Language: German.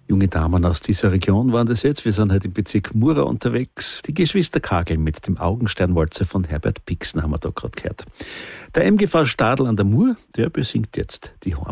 Junge Damen aus dieser Region waren das jetzt. Wir sind heute im Bezirk Mura unterwegs. Die Geschwister Kagel mit dem Augensternwalzer von Herbert Pixen haben wir da gerade gehört. Der MGV Stadl an der Mur, der besingt jetzt die